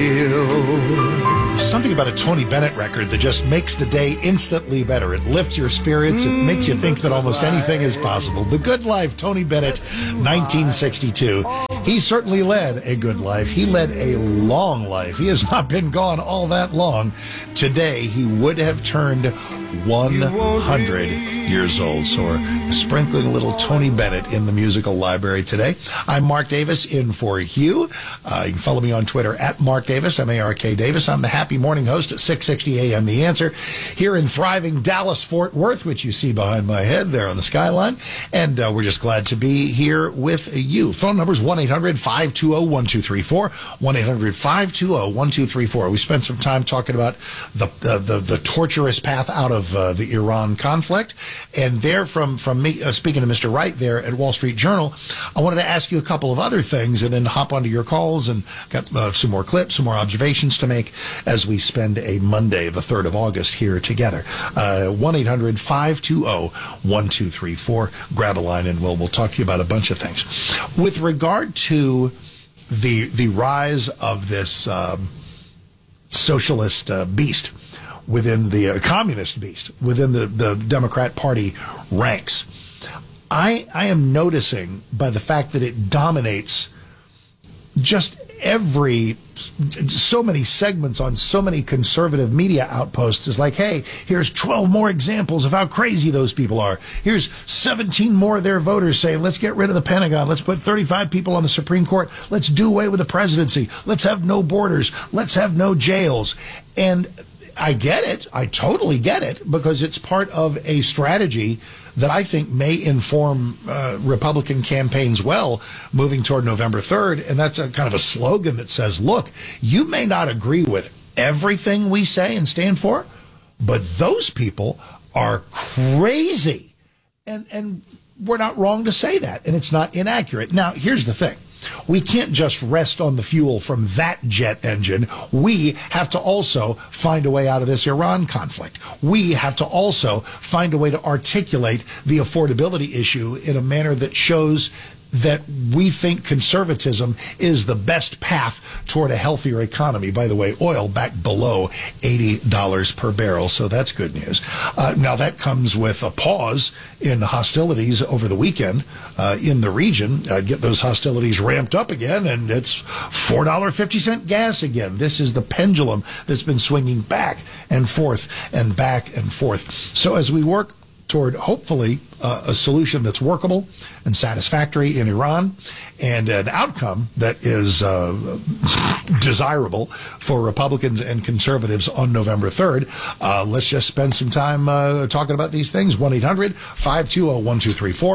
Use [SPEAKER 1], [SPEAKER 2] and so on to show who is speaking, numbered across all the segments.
[SPEAKER 1] feel.
[SPEAKER 2] Something about a Tony Bennett record that just makes the day instantly better. It lifts your spirits. It makes you think that almost anything is possible. The Good Life, Tony Bennett, 1962. He certainly led a good life. He led a long life. He has not been gone all that long. Today, he would have turned 100 years old. So we're sprinkling a little Tony Bennett in the musical library today. I'm Mark Davis in for Hugh. You can follow me on Twitter at Mark Davis, M-A-R-K Davis. I'm the Happy Morning host at 660 a.m. The Answer here in thriving Dallas-Fort Worth, which you see behind my head there on the skyline. And we're just glad to be here with you. Phone number is 1-800-520-1234, 1-800-520-1234. We spent some time talking about the torturous path out of the Iran conflict. And there from me, speaking to Mr. Wright there at Wall Street Journal, I wanted to ask you a couple of other things and then hop onto your calls and got some more clips, some more observations to make as we spend a Monday, the 3rd of August, here together. 1-800-520-1234. Grab a line and we'll talk to you about a bunch of things. With regard to the rise of this socialist beast within the communist beast within the Democrat Party ranks, I am noticing by the fact that it dominates just so many segments on so many conservative media outposts is like, hey, here's 12 more examples of how crazy those people are. Here's 17 more of their voters saying, let's get rid of the Pentagon. Let's put 35 people on the Supreme Court. Let's do away with the presidency. Let's have no borders. Let's have no jails. And I get it. I totally get it, because it's part of a strategy that I think may inform Republican campaigns well moving toward November 3rd. And that's a kind of a slogan that says, look, you may not agree with everything we say and stand for, but those people are crazy. And we're not wrong to say that, and it's not inaccurate. Now, here's the thing. We can't just rest on the fuel from that jet engine. We have to also find a way out of this Iran conflict. We have to also find a way to articulate the affordability issue in a manner that shows that we think conservatism is the best path toward a healthier economy. By the way, oil back below $80 per barrel, so that's good news. Now, that comes with a pause in hostilities over the weekend in the region. Get those hostilities ramped up again, and it's $4.50 gas again. This is the pendulum that's been swinging back and forth and back and forth. So as we work toward, hopefully, a solution that's workable and satisfactory in Iran, and an outcome that is desirable for Republicans and conservatives on November 3rd. Let's just spend some time talking about these things. 1-800-520-1234,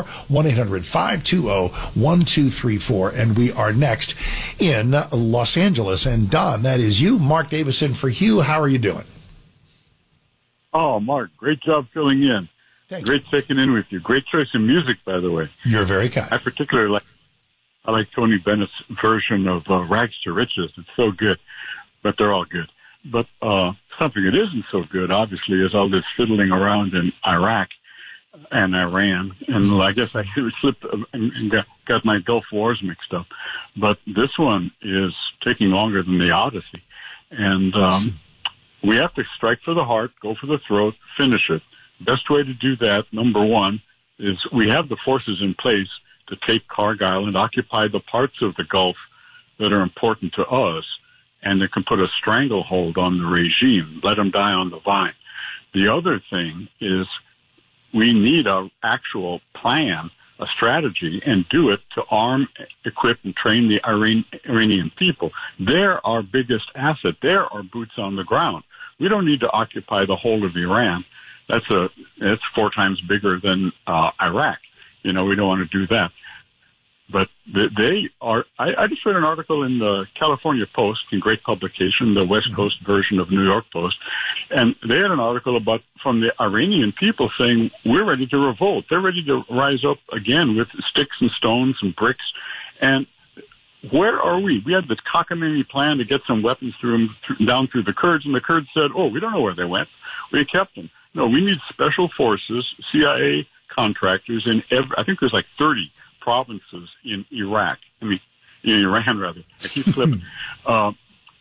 [SPEAKER 2] 1-800-520-1234. And we are next in Los Angeles. And Don, that is you, Mark Davison for Hugh. How are you doing?
[SPEAKER 3] Oh, Mark, great job filling in. Great checking in with you. Great choice of music, by the way.
[SPEAKER 2] You're very kind.
[SPEAKER 3] I particularly like Tony Bennett's version of Rags to Riches. It's so good, but they're all good. But something that isn't so good, obviously, is all this fiddling around in Iraq and Iran. And I guess I slipped and got my Gulf Wars mixed up. But this one is taking longer than the Odyssey. And we have to strike for the heart, go for the throat, finish it. Best way to do that, number one, is we have the forces in place to take Cargill and occupy the parts of the Gulf that are important to us, and it can put a stranglehold on the regime, let them die on the vine. The other thing is we need an actual plan, a strategy, and do it to arm, equip, and train the Iranian people. They're our biggest asset. They're our boots on the ground. We don't need to occupy the whole of Iran. That's 4 times bigger than Iraq. We don't want to do that. But they are. I just read an article in the California Post, in great publication, the West Coast version of New York Post, and they had an article from the Iranian people saying we're ready to revolt. They're ready to rise up again with sticks and stones and bricks. And where are we? We had this cockamamie plan to get some weapons down through the Kurds, and the Kurds said, "Oh, we don't know where they went. We kept them." No, we need special forces, CIA contractors in I think there's like 30 provinces in Iraq. In Iran, rather. I keep slipping.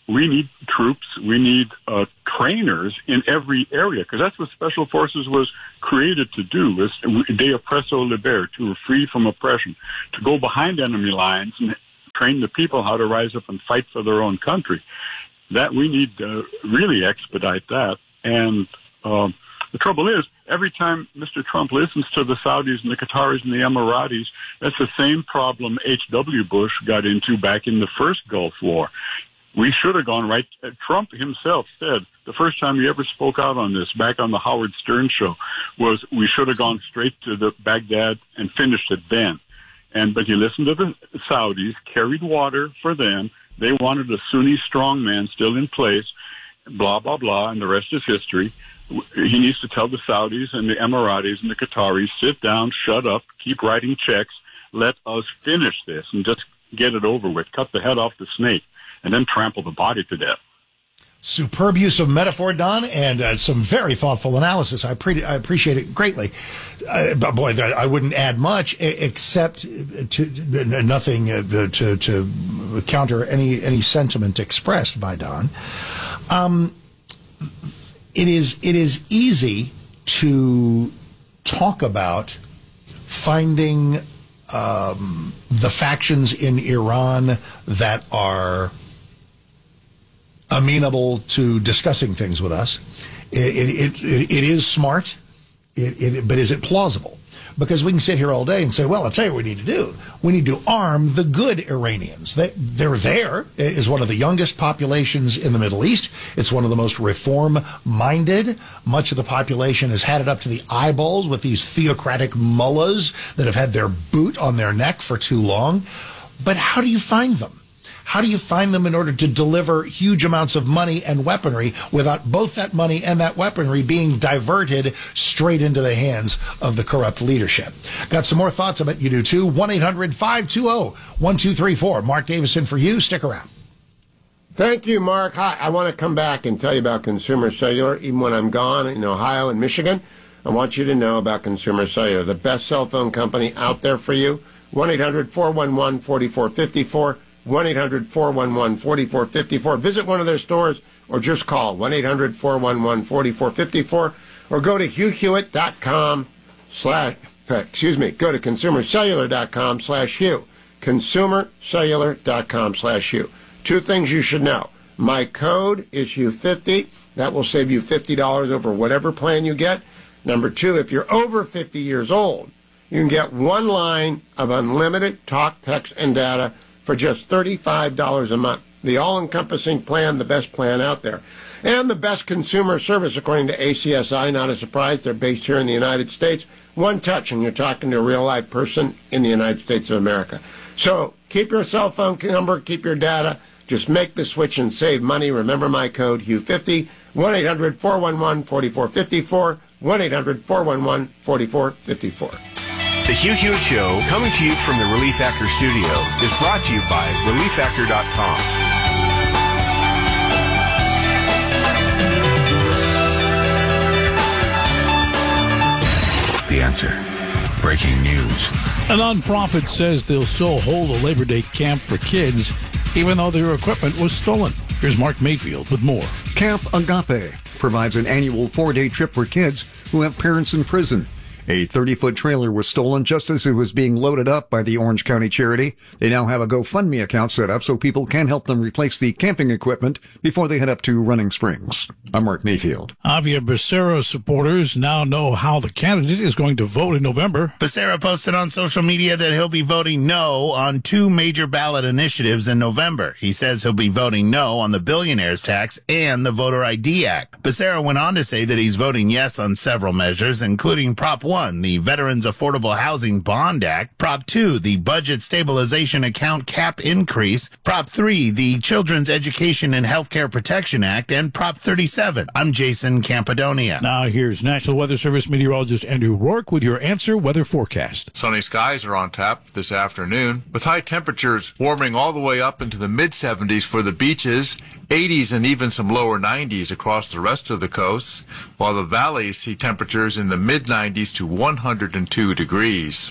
[SPEAKER 3] we need troops, we need trainers in every area, because that's what Special Forces was created to do, is de oppresso liber, to free from oppression, to go behind enemy lines and train the people how to rise up and fight for their own country. That we need to really expedite that. And the trouble is, every time Mr. Trump listens to the Saudis and the Qataris and the Emiratis, that's the same problem H.W. Bush got into back in the first Gulf War. We should have gone right. Trump himself said the first time he ever spoke out on this, back on the Howard Stern show, was we should have gone straight to the Baghdad and finished it then. But you listen to the Saudis, carried water for them. They wanted a Sunni strongman still in place, blah, blah, blah, and the rest is history. He needs to tell the Saudis and the Emiratis and the Qataris, sit down, shut up, keep writing checks, let us finish this and just get it over with, cut the head off the snake, and then trample the body to death.
[SPEAKER 2] Superb use of metaphor, Don, and some very thoughtful analysis. I appreciate it greatly. But boy, I wouldn't add much except nothing to counter any sentiment expressed by Don. It is easy to talk about finding the factions in Iran that are amenable to discussing things with us. It is smart, but is it plausible? Because we can sit here all day and say, well, I'll tell you what we need to do. We need to arm the good Iranians. They're there. It is one of the youngest populations in the Middle East. It's one of the most reform-minded. Much of the population has had it up to the eyeballs with these theocratic mullahs that have had their boot on their neck for too long. But how do you find them? How do you find them in order to deliver huge amounts of money and weaponry without both that money and that weaponry being diverted straight into the hands of the corrupt leadership? Got some more thoughts about you do too. 1-800-520-1234. Mark Davison for you. Stick around.
[SPEAKER 1] Thank you, Mark. Hi, I want to come back and tell you about Consumer Cellular. Even when I'm gone in Ohio and Michigan, I want you to know about Consumer Cellular, the best cell phone company out there for you. 1-800-411-4454. 1-800-411-4454. Visit one of their stores or just call 1-800-411-4454 or go to HughHewitt.com go to consumercellular.com/Hugh. Consumercellular.com/Hugh. Two things you should know. My code is Hugh50. That will save you $50 over whatever plan you get. Number two, if you're over 50 years old, you can get one line of unlimited talk, text, and data for just $35 a month. The all-encompassing plan, the best plan out there. And the best consumer service, according to ACSI, not a surprise. They're based here in the United States. One touch, and you're talking to a real-life person in the United States of America. So keep your cell phone number, keep your data. Just make the switch and save money. Remember my code, Hugh50, 1-800-411-4454, 1-800-411-4454.
[SPEAKER 4] The Hugh Hewitt Show, coming to you from the Relief Factor studio, is brought to you by ReliefFactor.com.
[SPEAKER 5] The Answer. Breaking news.
[SPEAKER 6] A nonprofit says they'll still hold a Labor Day camp for kids, even though their equipment was stolen. Here's Mark Mayfield with more.
[SPEAKER 7] Camp Agape provides an annual 4-day trip for kids who have parents in prison. A 30-foot trailer was stolen just as it was being loaded up by the Orange County charity. They now have a GoFundMe account set up so people can help them replace the camping equipment before they head up to Running Springs. I'm Mark Mayfield.
[SPEAKER 6] Javier Becerra supporters now know how the candidate is going to vote in November.
[SPEAKER 8] Becerra posted on social media that he'll be voting no on 2 major ballot initiatives in November. He says he'll be voting no on the billionaire's tax and the Voter ID Act. Becerra went on to say that he's voting yes on several measures, including Prop 1, the Veterans Affordable Housing Bond Act, Prop 2, the Budget Stabilization Account Cap Increase, Prop 3, the Children's Education and Healthcare Protection Act, and Prop 37. I'm Jason Campadonia.
[SPEAKER 6] Now here's National Weather Service meteorologist Andrew Rourke with your Answer Weather Forecast.
[SPEAKER 9] Sunny skies are on tap this afternoon, with high temperatures warming all the way up into the mid-70s for the beaches, 80s and even some lower 90s across the rest of the coast, while the valleys see temperatures in the mid-90s to 102 degrees.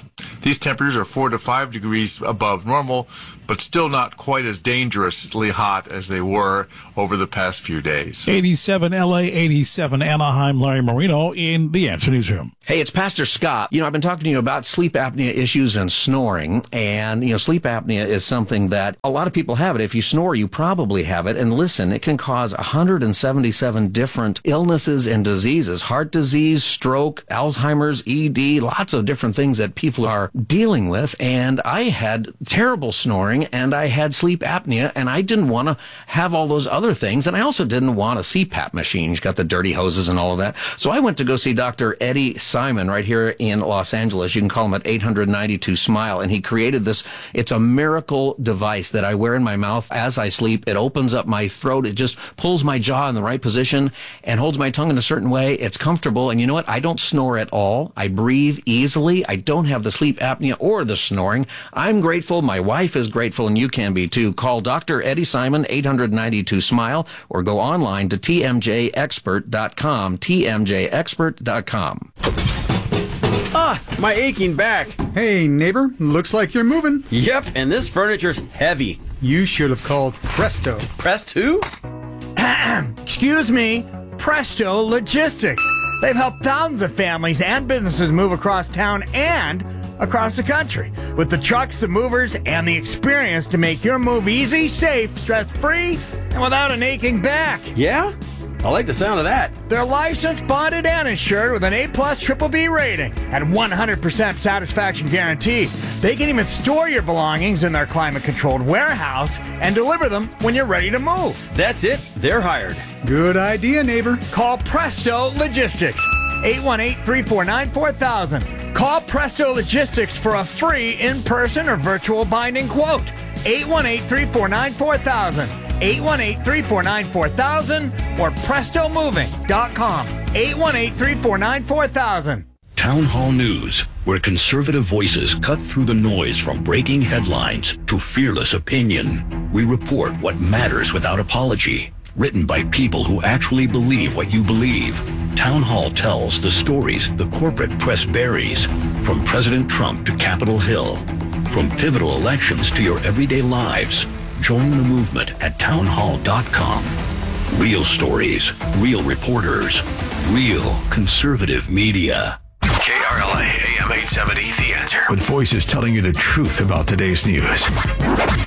[SPEAKER 9] These temperatures are 4 to 5 degrees above normal, but still not quite as dangerously hot as they were over the past few days.
[SPEAKER 6] 87 LA, 87 Anaheim. Larry Marino in the Answer Newsroom.
[SPEAKER 10] Hey, it's Pastor Scott. I've been talking to you about sleep apnea issues and snoring. And, sleep apnea is something that a lot of people have it. If you snore, you probably have it. And listen, it can cause 177 different illnesses and diseases. Heart disease, stroke, Alzheimer's, ED, lots of different things that people are dealing with. And I had terrible snoring and I had sleep apnea and I didn't want to have all those other things. And I also didn't want a CPAP machine. He's got the dirty hoses and all of that. So I went to go see Dr. Eddie Simon right here in Los Angeles. You can call him at 892-SMILE. And he created this. It's a miracle device that I wear in my mouth as I sleep. It opens up my throat. It just pulls my jaw in the right position and holds my tongue in a certain way. It's comfortable. And you know what? I don't snore at all. I breathe easily. I don't have the sleep apnea or the snoring. I'm grateful. My wife is grateful, and you can be too. Call Dr. Eddie Simon, 892-SMILE, or go online to tmjexpert.com, tmjexpert.com.
[SPEAKER 11] My aching back.
[SPEAKER 12] Hey, neighbor, looks like you're moving.
[SPEAKER 11] Yep, and this furniture's heavy.
[SPEAKER 12] You should have called Presto.
[SPEAKER 11] Presto?
[SPEAKER 13] Excuse me, Presto Logistics. They've helped thousands of families and businesses move across town and across the country with the trucks, the movers, and the experience to make your move easy, safe, stress-free, and without an aching back.
[SPEAKER 11] Yeah? I like the sound of that.
[SPEAKER 13] They're licensed, bonded, and insured with an A-plus BBB rating and 100% satisfaction guarantee. They can even store your belongings in their climate-controlled warehouse and deliver them when you're ready to move.
[SPEAKER 11] That's it. They're hired.
[SPEAKER 12] Good idea, neighbor.
[SPEAKER 13] Call Presto Logistics. 818-349-4000. Call Presto Logistics for a free in-person or virtual binding quote. 818-349-4000. 818-349-4000 or PrestoMoving.com. 818-349-4000.
[SPEAKER 5] Town Hall News, where conservative voices cut through the noise from breaking headlines to fearless opinion. We report what matters without apology. Written by people who actually believe what you believe. Town Hall tells the stories the corporate press buries, from President Trump to Capitol Hill, from pivotal elections to your everyday lives. Join the movement at townhall.com. Real stories, real reporters, real conservative media.
[SPEAKER 4] KRLA AM 870, The Answer. With voices telling you the truth about today's news.